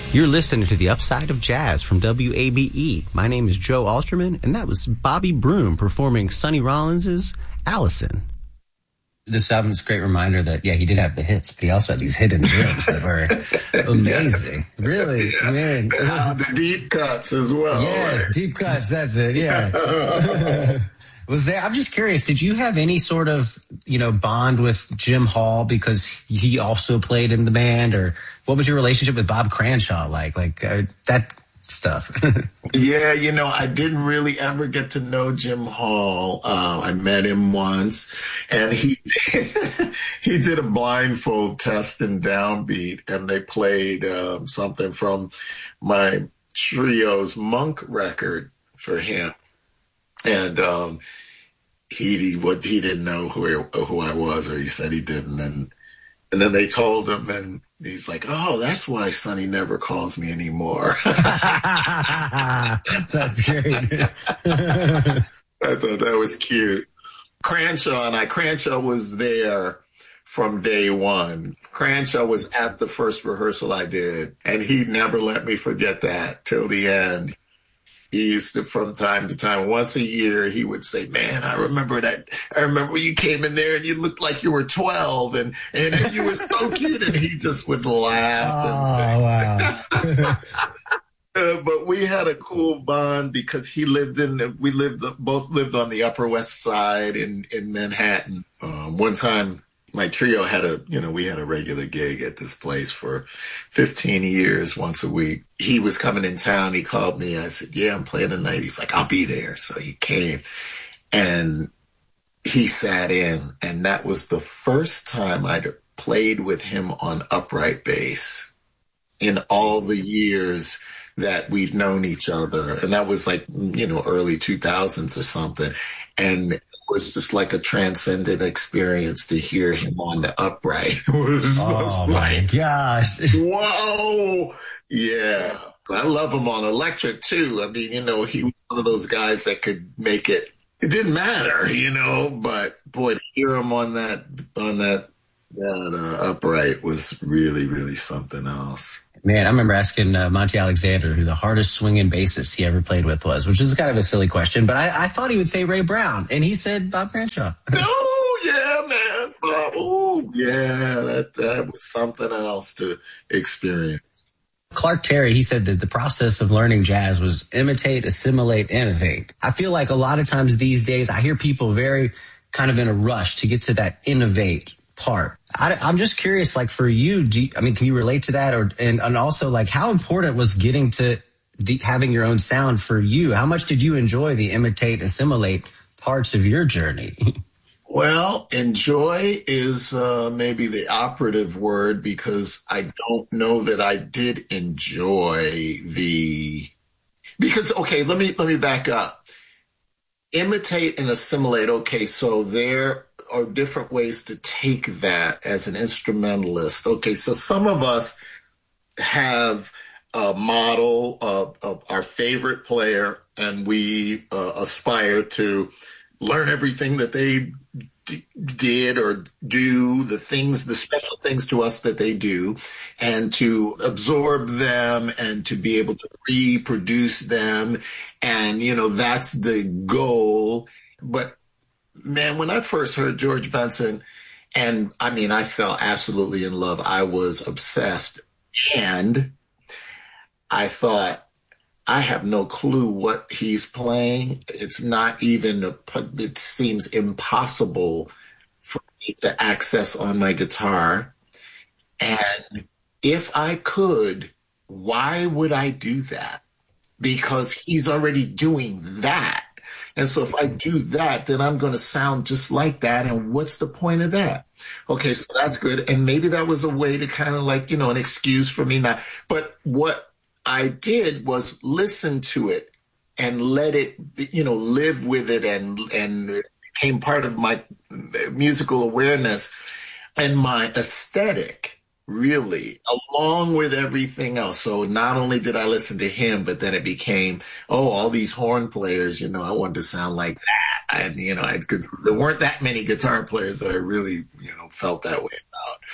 You're listening to The Upside of Jazz from WABE. My name is Joe Alterman, and that was Bobby Broom performing Sonny Rollins' Allison. This album's a great reminder that, yeah, he did have the hits, but he also had these hidden gems that were amazing. Yes. Really, man. The deep cuts as well. Yeah, right? Deep cuts, that's it, yeah. Was there, I'm just curious, did you have any sort of, bond with Jim Hall because he also played in the band, or what was your relationship with Bob Cranshaw like that stuff? Yeah, I didn't really ever get to know Jim Hall. I met him once, and he did a blindfold test in Downbeat, and they played something from my trio's Monk record for him. And he didn't know who I was, or he said he didn't, and then they told him, and he's like, "Oh, that's why Sonny never calls me anymore." That's great. I thought that was cute. Cranshaw was there from day one. Cranshaw was at the first rehearsal I did, and he never let me forget that till the end. He used to, from time to time, once a year, he would say, "Man, I remember you came in there and you looked like you were 12 and you were so cute." And he just would laugh. Oh, wow. But we had a cool bond because we both lived on the Upper West Side in Manhattan. One time, my trio we had a regular gig at this place for 15 years, once a week. He was coming in town. He called me. I said, "Yeah, I'm playing tonight." He's like, "I'll be there." So he came and he sat in. And that was the first time I'd played with him on upright bass in all the years that we've known each other. And that was like, early 2000s or something. And it was just like a transcendent experience to hear him on the upright. It was my gosh. Whoa. Yeah. I love him on electric too. I mean, he was one of those guys that could make it. It didn't matter, but boy, to hear him on that upright was really, really something else. Man, I remember asking Monty Alexander who the hardest swinging bassist he ever played with was, which is kind of a silly question, but I thought he would say Ray Brown, and he said Bob Cranshaw. Oh, yeah, man. Bob. Oh, yeah, that was something else to experience. Clark Terry, he said that the process of learning jazz was imitate, assimilate, innovate. I feel like a lot of times these days I hear people very kind of in a rush to get to that innovate part. I'm just curious, like for you, can you relate to that? And also, like, how important was getting to having your own sound for you? How much did you enjoy the imitate, assimilate parts of your journey? Well, enjoy is maybe the operative word, because I don't know that I did enjoy okay, let me back up. Imitate and assimilate. Okay, so there are different ways to take that as an instrumentalist. Okay, so some of us have a model of our favorite player, and we aspire to learn everything that they did or do, the special things to us that they do, and to absorb them and to be able to reproduce them. And, that's the goal. But man, when I first heard George Benson, and I fell absolutely in love. I was obsessed. And I thought, I have no clue what he's playing. It's not even, it seems impossible for me to access on my guitar. And if I could, why would I do that? Because he's already doing that. And so if I do that, then I'm going to sound just like that. And what's the point of that? Okay, so that's good. And maybe that was a way to kind of like, an excuse for me not. But what I did was listen to it and let it, live with it, and it became part of my musical awareness and my aesthetic, really, along with everything else. So not only did I listen to him, but then it became, all these horn players, I wanted to sound like that. There weren't that many guitar players that I really, felt that way about.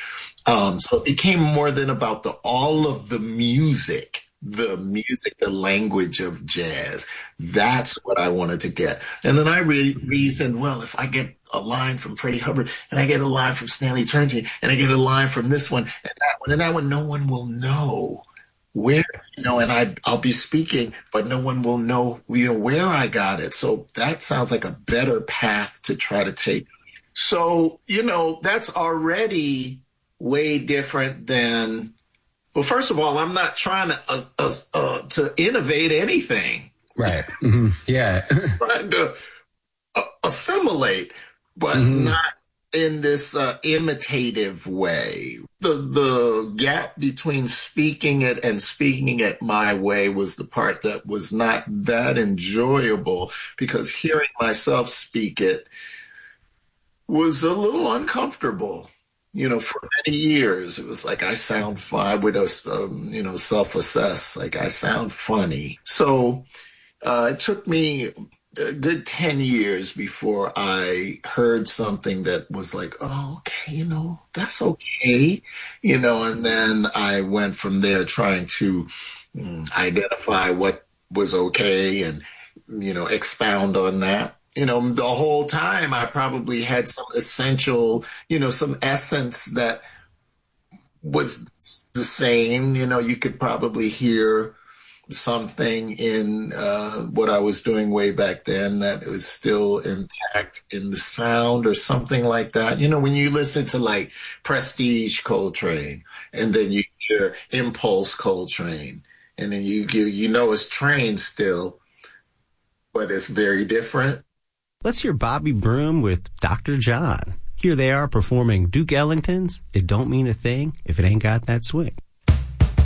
So it became more than about all of the music, the language of jazz. That's what I wanted to get. And then I reasoned, well, if I get a line from Freddie Hubbard and I get a line from Stanley Turgeon and I get a line from this one and that one, no one will know where, and I'll be speaking, but no one will know, where I got it. So that sounds like a better path to try to take. So, that's already way different than, well, first of all, I'm not trying to innovate anything. Right. Mm-hmm. Yeah. Trying to assimilate, but not in this imitative way. The gap between speaking it and speaking it my way was the part that was not that enjoyable, because hearing myself speak it was a little uncomfortable. For many years, it was like, I sound fine. I would, self-assess, like I sound funny. So it took me a good 10 years before I heard something that was like, oh, okay, that's okay, and then I went from there trying to identify what was okay and, expound on that. The whole time I probably had some essential, some essence that was the same. You could probably hear something in what I was doing way back then that was still intact in the sound or something like that. When you listen to like Prestige Coltrane and then you hear Impulse Coltrane and then it's Train still, but it's very different. Let's hear Bobby Broom with Dr. John. Here they are performing Duke Ellington's It Don't Mean a Thing If It Ain't Got That Swing.